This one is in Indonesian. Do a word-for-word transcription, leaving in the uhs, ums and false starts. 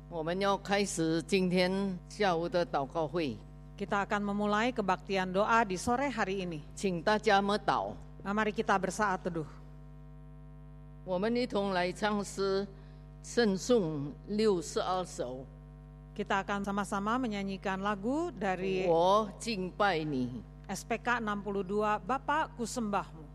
我们要开始今天下午的祷告会， Kita akan memulai kebaktian doa di sore hari ini. 请大家默祷。 Nah, mari kita bersaat teduh. 我们一同来唱诗圣颂六十二首。 Kita akan sama-sama menyanyikan lagu dari 我敬拜你。 S P K enam puluh dua, Bapa ku sembahmu.